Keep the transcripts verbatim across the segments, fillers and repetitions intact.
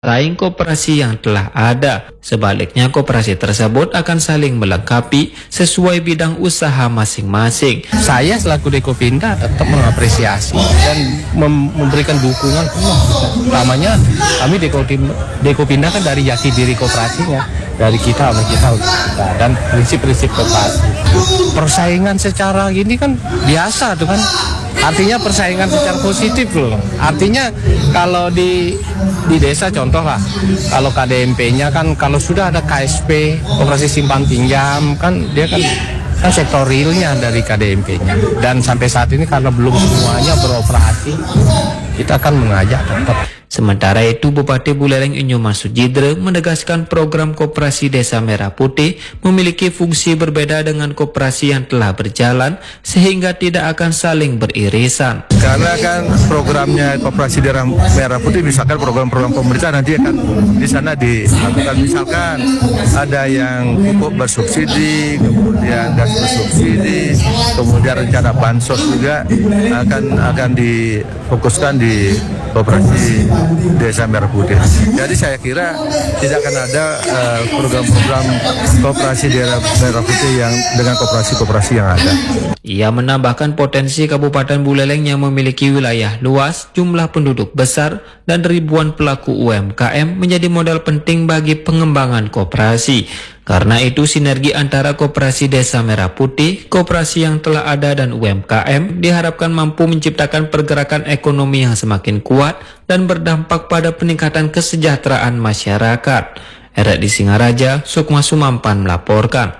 lain koperasi yang telah ada. Sebaliknya, koperasi tersebut akan saling melengkapi sesuai bidang usaha masing-masing. Saya selaku Dekopinda tetap mengapresiasi dan mem memberikan dukungan penuh. Namanya kami Dekopinda, Dekopinda kan dari jati diri koperasinya, dari kita sama kita, kita dan prinsip-prinsip koperasi. Persaingan secara gini kan biasa tuh kan. Artinya persaingan secara positif loh. Artinya kalau di di desa contoh lah, kalau K D M P-nya kan kalau sudah ada K S P, koperasi simpan pinjam kan dia kan kan sektor realnya dari K D M P-nya. Dan sampai saat ini karena belum semuanya beroperasi, kita akan mengajak tetap. Sementara itu, Bupati Buleleng Inyoman Sujidre menegaskan program Koperasi Desa Merah Putih memiliki fungsi berbeda dengan koperasi yang telah berjalan sehingga tidak akan saling beririsan. Karena kan programnya Koperasi Desa Merah Putih, misalkan program-program pemerintah nanti akan di sana dilakukan, misalkan ada yang pupuk bersubsidi, kemudian gas bersubsidi, kemudian rencana bansos juga akan akan difokuskan di Koperasi Desa Merah Putih. Jadi saya kira tidak akan ada program-program uh, Koperasi Desa Merah Putih yang dengan koperasi-koperasi yang ada. Ia menambahkan potensi Kabupaten Buleleng yang memiliki wilayah luas, jumlah penduduk besar, dan ribuan pelaku U M K M menjadi modal penting bagi pengembangan koperasi. Karena itu, sinergi antara Koperasi Desa Merah Putih, koperasi yang telah ada, dan U M K M diharapkan mampu menciptakan pergerakan ekonomi yang semakin kuat dan berdampak pada peningkatan kesejahteraan masyarakat. R D Singaraja, Sukma Sumampan melaporkan.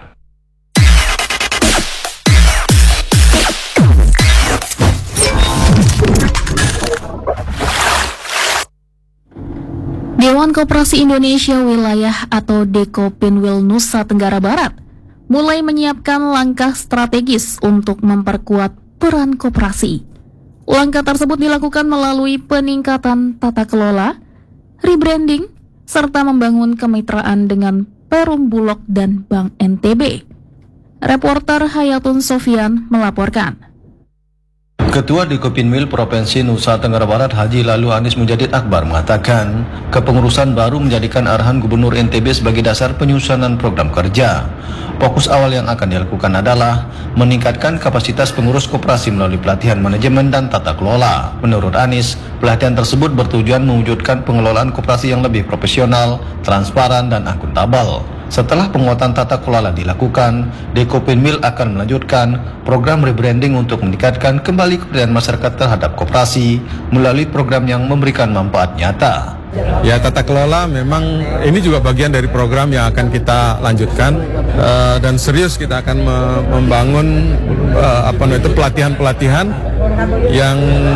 Dewan Koperasi Indonesia Wilayah atau Dekopinwil Nusa Tenggara Barat mulai menyiapkan langkah strategis untuk memperkuat peran koperasi. Langkah tersebut dilakukan melalui peningkatan tata kelola, rebranding, serta membangun kemitraan dengan Perum Bulog dan Bank N T B. Reporter Hayatun Sofian melaporkan. Ketua Dekopinwil Provinsi Nusa Tenggara Barat Haji Lalu Anis Mujadid Akbar mengatakan, kepengurusan baru menjadikan arahan Gubernur N T B sebagai dasar penyusunan program kerja. Fokus awal yang akan dilakukan adalah meningkatkan kapasitas pengurus koperasi melalui pelatihan manajemen dan tata kelola. Menurut Anis, pelatihan tersebut bertujuan mewujudkan pengelolaan koperasi yang lebih profesional, transparan, dan akuntabel. Setelah penguatan tata kelola dilakukan, Dekopinwil akan melanjutkan program rebranding untuk meningkatkan kembali kepercayaan masyarakat terhadap koperasi melalui program yang memberikan manfaat nyata. Ya, tata kelola memang ini juga bagian dari program yang akan kita lanjutkan uh, dan serius kita akan me membangun uh, apa namanya itu pelatihan-pelatihan yang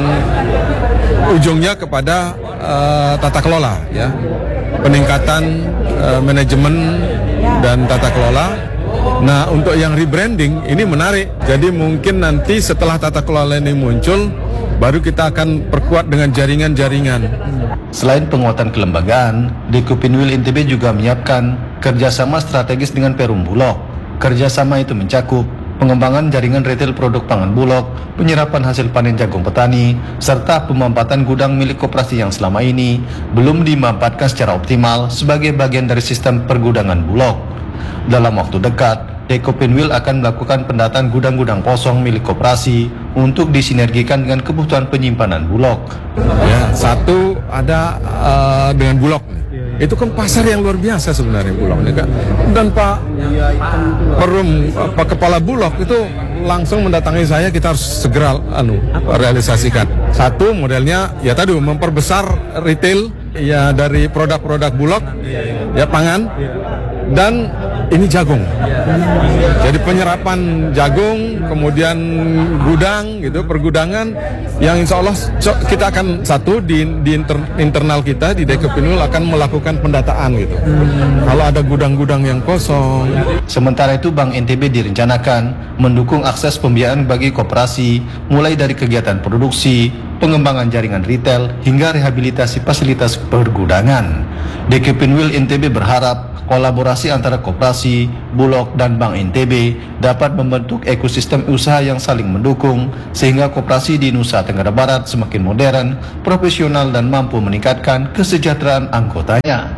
ujungnya kepada uh, tata kelola, ya, peningkatan uh, manajemen dan tata kelola. Nah, untuk yang rebranding ini menarik. Jadi mungkin nanti setelah tata kelola ini muncul, baru kita akan perkuat dengan jaringan-jaringan. Selain penguatan kelembagaan, Dekopinwil N T B juga menyiapkan kerjasama strategis dengan Perum Bulog. Kerjasama itu mencakup pengembangan jaringan retail produk pangan Bulog, penyerapan hasil panen jagung petani, serta pemanfaatan gudang milik koperasi yang selama ini belum dimanfaatkan secara optimal sebagai bagian dari sistem pergudangan Bulog. Dalam waktu dekat, Dekopinwil akan melakukan pendataan gudang-gudang kosong milik koperasi untuk disinergikan dengan kebutuhan penyimpanan Bulog. Ya, satu ada uh, dengan Bulog. Itu kan pasar yang luar biasa sebenarnya Bulog ini, kan. Dan Pak Perum, Pak Kepala Bulog itu langsung mendatangi saya, kita harus segera anu realisasikan. Satu modelnya ya tadi memperbesar retail ya dari produk-produk Bulog, ya pangan, dan ini jagung. Jadi penyerapan jagung, kemudian gudang gitu, pergudangan yang insya Allah kita akan satu di, di inter, internal kita di Dekopinwil akan melakukan pendataan gitu. Hmm. Kalau ada gudang-gudang yang kosong. Sementara itu Bank N T B direncanakan mendukung akses pembiayaan bagi koperasi mulai dari kegiatan produksi, pengembangan jaringan retail hingga rehabilitasi fasilitas pergudangan. Dekopinwil N T B berharap kolaborasi antara koperasi, Bulog, dan Bank N T B dapat membentuk ekosistem usaha yang saling mendukung sehingga koperasi di Nusa Tenggara Barat semakin modern, profesional, dan mampu meningkatkan kesejahteraan anggotanya.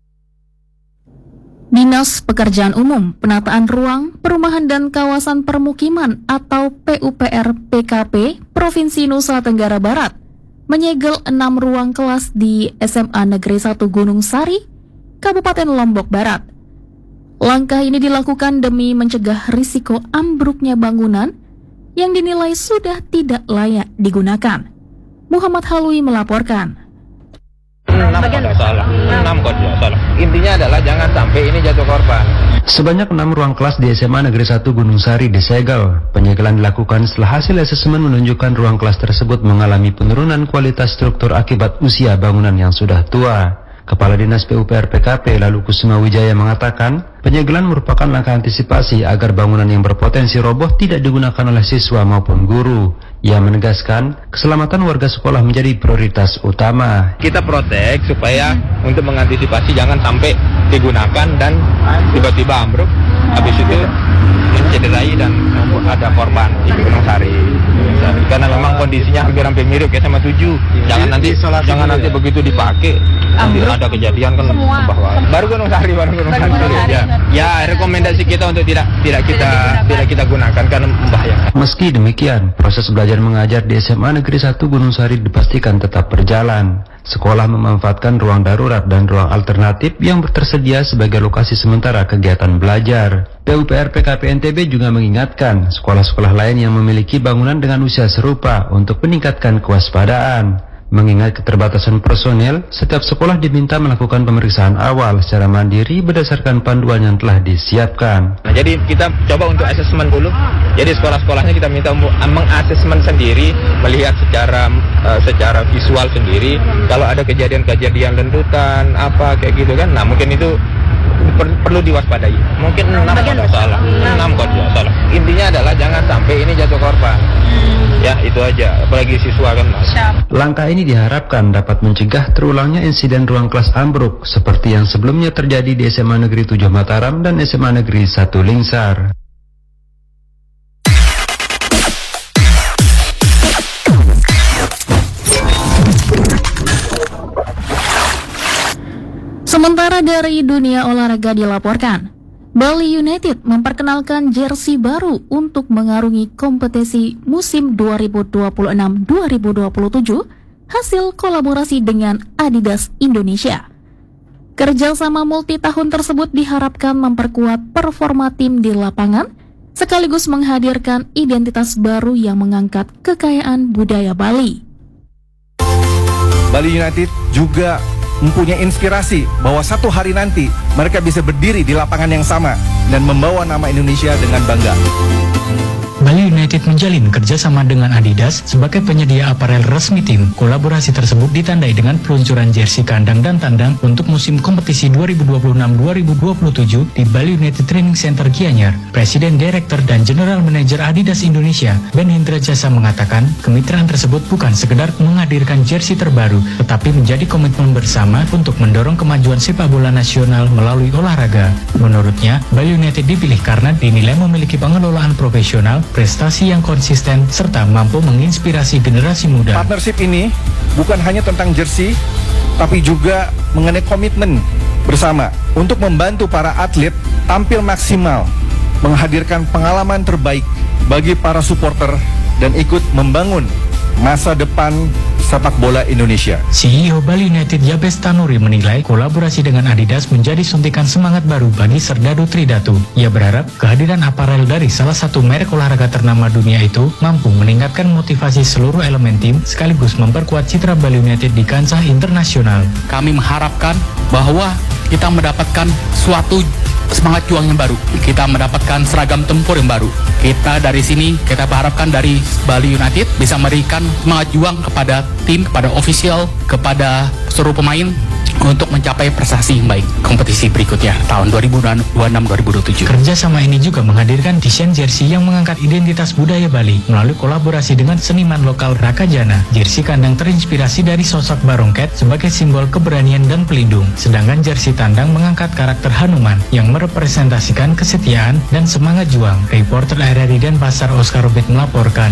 Dinas Pekerjaan Umum, Penataan Ruang, Perumahan dan Kawasan Permukiman atau P U P R P K P Provinsi Nusa Tenggara Barat menyegel enam ruang kelas di S M A Negeri satu Gunung Sari, Kabupaten Lombok Barat. Langkah ini dilakukan demi mencegah risiko ambruknya bangunan yang dinilai sudah tidak layak digunakan. Muhammad Halwi melaporkan. enam kok tidak salah, enam kok tidak salah. Intinya adalah jangan sampai ini jatuh korban. Sebanyak enam ruang kelas di S M A Negeri satu Gunung Sari disegel. Penyegelan dilakukan setelah hasil asesmen menunjukkan ruang kelas tersebut mengalami penurunan kualitas struktur akibat usia bangunan yang sudah tua. Kepala Dinas P U P R P K P Lalu Kusuma Wijaya mengatakan, penyegelan merupakan langkah antisipasi agar bangunan yang berpotensi roboh tidak digunakan oleh siswa maupun guru. Ia menegaskan, keselamatan warga sekolah menjadi prioritas utama. Kita protek supaya untuk mengantisipasi jangan sampai digunakan dan tiba-tiba ambruk, habis itu mencederai dan ada korban di Gunung Sari. Karena memang kondisinya hampir-hampir mirip ya sama tujuh. Jangan nanti jangan nanti begitu dipakai nanti ada kejadian kan bahwa baru Gunung Sari baru Gunung Sari. Ya, ya rekomendasi kita untuk tidak tidak kita tidak kita gunakan karena membahayakan. Meski demikian, proses belajar mengajar di S M A Negeri satu Gunung Sari dipastikan tetap berjalan. Sekolah memanfaatkan ruang darurat dan ruang alternatif yang tersedia sebagai lokasi sementara kegiatan belajar. P U P R P K P N T B juga mengingatkan sekolah-sekolah lain yang memiliki bangunan dengan usia serupa untuk meningkatkan kewaspadaan. Mengingat keterbatasan personel, setiap sekolah diminta melakukan pemeriksaan awal secara mandiri berdasarkan panduan yang telah disiapkan. Nah, jadi kita coba untuk asesmen dulu. Jadi sekolah-sekolahnya kita minta mengasesmen sendiri, melihat secara uh, secara visual sendiri. Kalau ada kejadian-kejadian lendutan apa kayak gitu kan, nah mungkin itu per, perlu diwaspadai. Mungkin enam kok salah, enam kok salah. Intinya adalah jangan sampai ini jatuh korban. Ya itu aja, apalagi siswa kan. Langkah ini diharapkan dapat mencegah terulangnya insiden ruang kelas ambruk seperti yang sebelumnya terjadi di S M A Negeri tujuh Mataram dan S M A Negeri satu Lingsar. Sementara dari dunia olahraga dilaporkan, Bali United memperkenalkan jersey baru untuk mengarungi kompetisi musim dua ribu dua puluh enam dua ribu dua puluh tujuh hasil kolaborasi dengan Adidas Indonesia. Kerjasama multi tahun tersebut diharapkan memperkuat performa tim di lapangan, sekaligus menghadirkan identitas baru yang mengangkat kekayaan budaya Bali. Bali United juga mempunyai inspirasi bahwa satu hari nanti mereka bisa berdiri di lapangan yang sama dan membawa nama Indonesia dengan bangga. Bali United menjalin kerjasama dengan Adidas sebagai penyedia aparel resmi tim. Kolaborasi tersebut ditandai dengan peluncuran jersey kandang dan tandang untuk musim kompetisi dua ribu dua puluh enam dua ribu dua puluh tujuh di Bali United Training Center Gianyar. Presiden, Direktur, dan General Manager Adidas Indonesia, Ben Hendra Jasa mengatakan, kemitraan tersebut bukan sekedar menghadirkan jersey terbaru, tetapi menjadi komitmen bersama untuk mendorong kemajuan sepak bola nasional melalui olahraga. Menurutnya, Bali United dipilih karena dinilai memiliki pengelolaan profesional, prestasi yang konsisten, serta mampu menginspirasi generasi muda. Partnership ini bukan hanya tentang jersey, tapi juga mengenai komitmen bersama untuk membantu para atlet tampil maksimal, menghadirkan pengalaman terbaik bagi para supporter, dan ikut membangun masa depan sepak bola Indonesia. C E O Bali United Yabes Tanuri menilai kolaborasi dengan Adidas menjadi suntikan semangat baru bagi Serdadu Tridatu. Ia berharap kehadiran aparel dari salah satu merek olahraga ternama dunia itu mampu meningkatkan motivasi seluruh elemen tim sekaligus memperkuat citra Bali United di kancah internasional. Kami mengharapkan bahwa kita mendapatkan suatu semangat juang yang baru. Kita mendapatkan seragam tempur yang baru. Kita dari sini, kita berharapkan dari Bali United bisa memberikan semangat juang kepada tim, kepada official, kepada seluruh pemain untuk mencapai prestasi yang baik kompetisi berikutnya tahun dua ribu dua puluh enam dua ribu dua puluh tujuh. Kerjasama ini juga menghadirkan desain jersey yang mengangkat identitas budaya Bali melalui kolaborasi dengan seniman lokal Rakajana. Jersey kandang terinspirasi dari sosok Barongket sebagai simbol keberanian dan pelindung, sedangkan jersey tandang mengangkat karakter Hanuman yang merepresentasikan kesetiaan dan semangat juang. Reporter R R I Denpasar Oscar Robert melaporkan.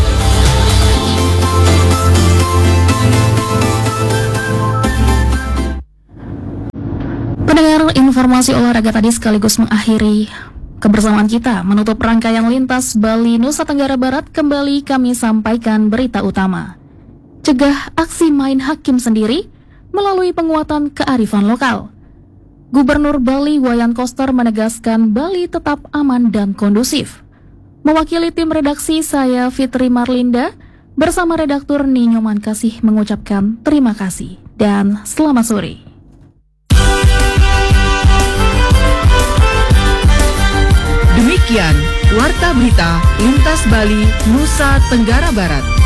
Pendengar, informasi olahraga tadi sekaligus mengakhiri kebersamaan kita. Menutup rangkaian lintas Bali Nusa Tenggara Barat, kembali kami sampaikan berita utama. Cegah aksi main hakim sendiri melalui penguatan kearifan lokal. Gubernur Bali Wayan Koster menegaskan Bali tetap aman dan kondusif. Mewakili tim redaksi, saya Fitri Marlinda bersama redaktur Ninyoman Kasih mengucapkan terima kasih dan selamat sore. Demikian Warta Berita Lintas Bali Nusa Tenggara Barat.